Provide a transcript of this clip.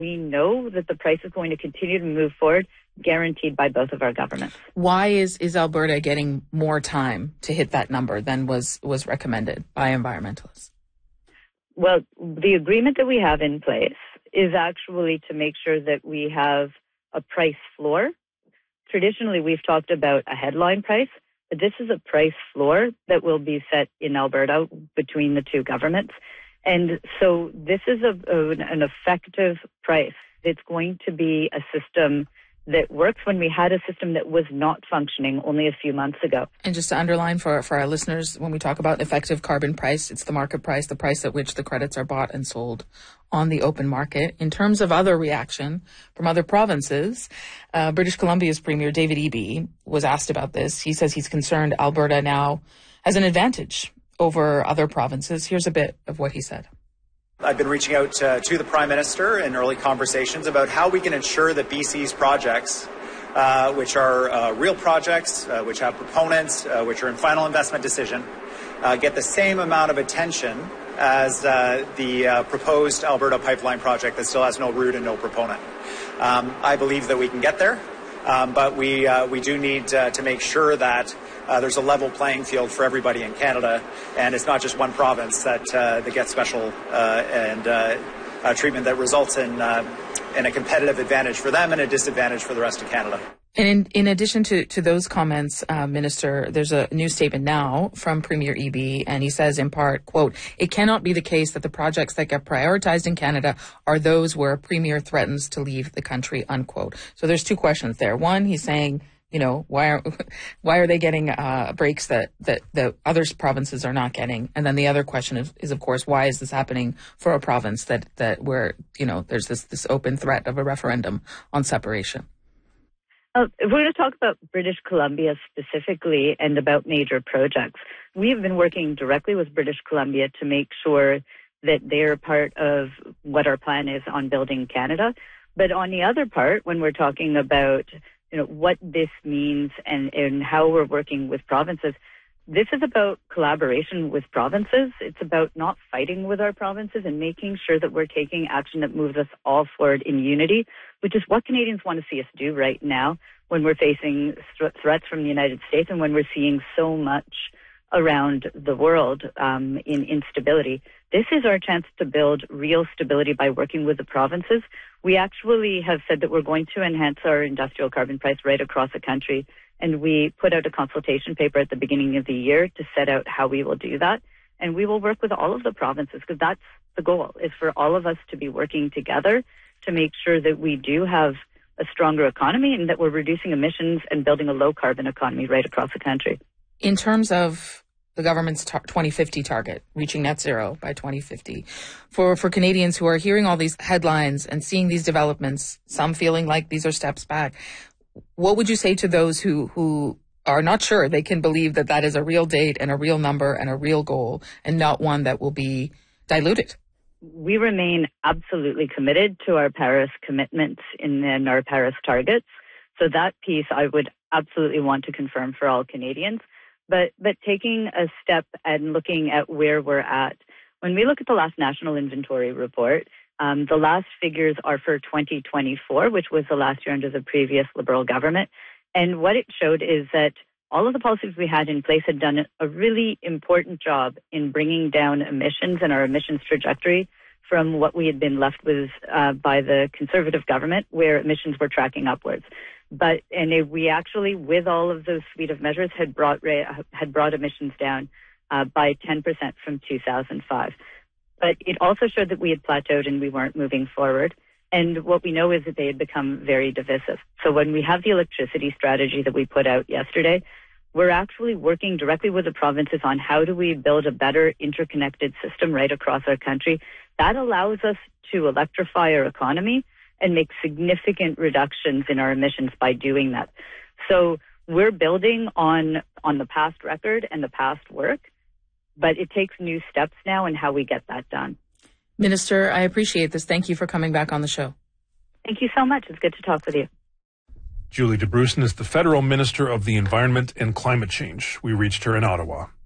We know that the price is going to continue to move forward, guaranteed by both of our governments. Why is Alberta getting more time to hit that number than was recommended by environmentalists? Well, the agreement that we have in place is actually to make sure that we have a price floor. Traditionally, we've talked about a headline price, but this is a price floor that will be set in Alberta between the two governments. And so this is an effective price. It's going to be a system that works when we had a system that was not functioning only a few months ago. And just to underline for our listeners, when we talk about effective carbon price, it's the market price, the price at which the credits are bought and sold on the open market. In terms of other reaction from other provinces, British Columbia's Premier David Eby was asked about this. He says he's concerned Alberta now has an advantage over other provinces. Here's a bit of what he said. I've been reaching out to the Prime Minister in early conversations about how we can ensure that BC's projects, which are real projects, which have proponents, which are in final investment decision, get the same amount of attention as the proposed Alberta pipeline project that still has no route and no proponent. I believe that we can get there, but we do need to make sure that there's a level playing field for everybody in Canada, and it's not just one province that gets special treatment that results in a competitive advantage for them and a disadvantage for the rest of Canada. And in addition to those comments, Minister, there's a new statement now from Premier Eby, and he says in part, quote, "It cannot be the case that the projects that get prioritized in Canada are those where a Premier threatens to leave the country," unquote. So there's two questions there. One, he's saying, you know, why are they getting breaks that the other provinces are not getting? And then the other question is of course, why is this happening for a province that where, you know, there's this open threat of a referendum on separation? If we're going to talk about British Columbia specifically and about major projects, we have been working directly with British Columbia to make sure that they're part of what our plan is on building Canada. But on the other part, when we're talking about, you know, what this means and how we're working with provinces, this is about collaboration with provinces. It's about not fighting with our provinces and making sure that we're taking action that moves us all forward in unity, which is what Canadians want to see us do right now when we're facing threats from the United States and when we're seeing so much around the world in instability. This is our chance to build real stability by working with the provinces. We actually have said that we're going to enhance our industrial carbon price right across the country, and we put out a consultation paper at the beginning of the year to set out how we will do that. And we will work with all of the provinces because that's the goal, is for all of us to be working together to make sure that we do have a stronger economy and that we're reducing emissions and building a low carbon economy right across the country. In terms of the government's 2050 target, reaching net zero by 2050, for Canadians who are hearing all these headlines and seeing these developments, some feeling like these are steps back, what would you say to those who are not sure they can believe that that is a real date and a real number and a real goal and not one that will be diluted? We remain absolutely committed to our Paris commitments and our Paris targets. So that piece I would absolutely want to confirm for all Canadians. But taking a step and looking at where we're at, when we look at the last National Inventory Report, the last figures are for 2024, which was the last year under the previous Liberal government. And what it showed is that all of the policies we had in place had done a really important job in bringing down emissions and our emissions trajectory from what we had been left with by the Conservative government, where emissions were tracking upwards. We actually, with all of those suite of measures, had brought emissions down by 10% from 2005. But it also showed that we had plateaued and we weren't moving forward. And what we know is that they had become very divisive. So when we have the electricity strategy that we put out yesterday, we're actually working directly with the provinces on how do we build a better interconnected system right across our country that allows us to electrify our economy and make significant reductions in our emissions by doing that. So we're building on the past record and the past work, but it takes new steps now in how we get that done. Minister, I appreciate this. Thank you for coming back on the show. Thank you so much. It's good to talk with you. Julie Debrusin is the Federal Minister of the Environment and Climate Change. We reached her in Ottawa.